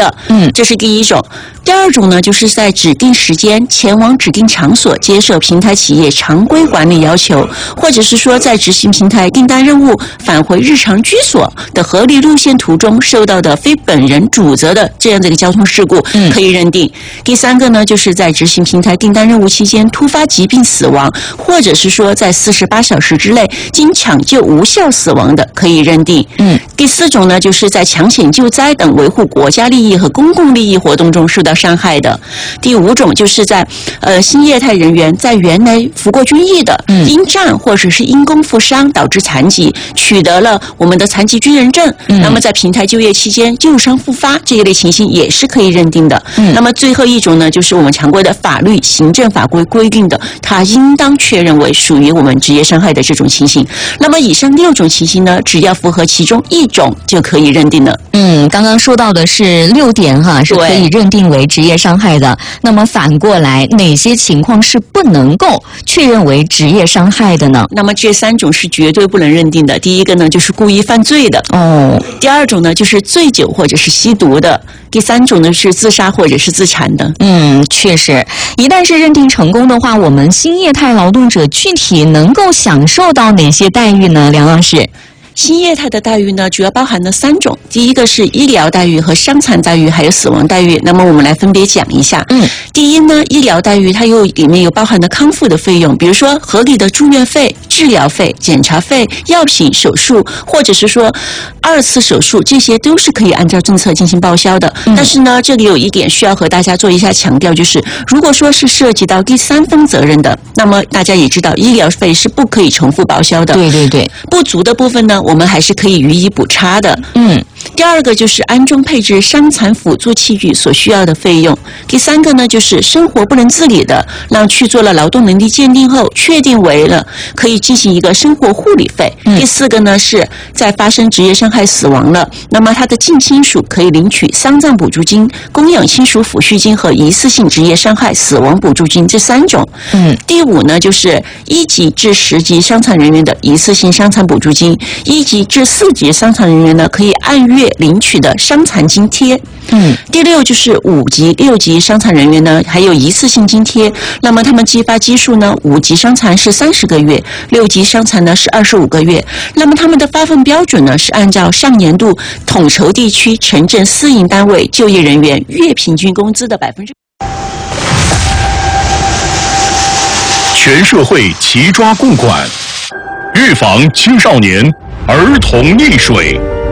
的，这是第一种。第二种呢，就是在指定时间前往指定场所接受平台企业常规管理要求，或者是说在执行平台订单任务返回日常居所的合理路线途中受到的非本人主责的这样的一个交通事故，可以认定。第三个呢，就是在执行平台订单任务期间突发疾病死亡，或者是说在48小时之内经抢救无效死亡的，可以认定。第四种呢，就是在抢险救灾等维护国家利益和公共利益活动中受到伤害的。第五种就是在新业态人员在原来服过军役的，因战或者是因公负伤导致残疾，取得了我们的残疾军人证，那么在平台就业期间旧伤复发这一类情形也是可以认定的。那么最后一种呢，就是我们常规的法律行政法规规定的，它应当确认为属于我们职业伤害的这种情形。那么以上6种情形呢，只要符合其中一种就可以认定了。 刚刚说到的是6点哈，是可以认定为职业伤害的。那么反过来，哪些情况是不能够确认为职业伤害的呢？ 那么这3种是绝对不能认定的。第一个呢，就是故意犯罪的。第二种呢，就是醉酒或者是吸毒的。第三种呢，是自杀或者是自残的。 确实，一旦是认定成功的话，我们新业态劳动者具体能够享受到哪些待遇呢？梁老师。 新业态的待遇呢，主要包含了3种。第一个是医疗待遇和伤残待遇，还有死亡待遇。那么我们来分别讲一下。第一呢，医疗待遇它里面有包含的康复的费用，比如说合理的住院费、治疗费、检查费、药品、手术，或者是说2次手术，这些都是可以按照政策进行报销的。但是呢，这里有一点需要和大家做一下强调，就是如果说是涉及到第三方责任的，那么大家也知道医疗费是不可以重复报销的。 对， 不足的部分呢，我们还是可以予以补差的。第二个就是安装配置伤残辅助器具所需要的费用。第三个呢，就是生活不能自理的，让去做了劳动能力鉴定后确定为了可以进行一个生活护理费。第四个呢，是在发生职业伤害死亡了，那么他的近亲属可以领取丧葬补助金、供养亲属抚恤金和一次性职业伤害死亡补助金这3种。第5呢，就是1级至10级伤残人员的一次性伤残补助金，1级至4级伤残人员呢，可以按月领取的伤残津贴。第6就是5级、6级伤残人员呢，还有一次性津贴。那么他们激发基数呢，5级伤残是30个月，6级伤残呢是25个月。那么他们的发放标准呢，是按照上年度统筹地区城镇私营单位就业人员月平均工资的%。 全社会齐抓共管，预防青少年儿童溺水。